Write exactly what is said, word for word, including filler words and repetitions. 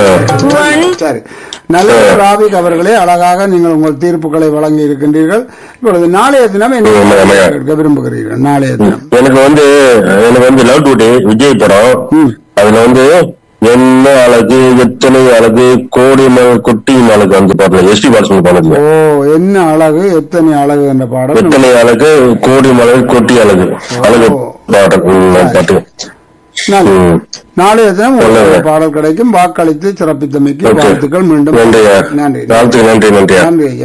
சரி, நல்ல ராபிக் அவர்களே, அழகாக நீங்கள் உங்கள் தீர்ப்புகளை வழங்கி இருக்கின்றீர்கள். இப்பொழுது நாளைய தினம் என்ன கேட்க விரும்புகிறீர்கள்? நாளைய தினம் எனக்கு வந்து எனக்கு வந்து லவ் டுடே விஜய் படம். அதுல வந்து என்ன அழகு, எத்தனை அழகு, கோடி மழை கொட்டி அழகு அந்த பாடல எஸ்டி பாலசுப்ரமணியம் பாடல. ஓ, என்ன அழகு எத்தனை அழகு என்ற பாடல். எத்தனை அழகு, கோடி மழை கொட்டி அழகு, அழகு பாட்டு. நாளைய தினம் ஒரு பாடல் கிடைக்கும். வாக்களித்து சிறப்பித்தமைக்கு வாழ்த்துக்கள். மீண்டும் நன்றி. நன்றி நன்றி நன்றி நன்றி நன்றி ஐயா.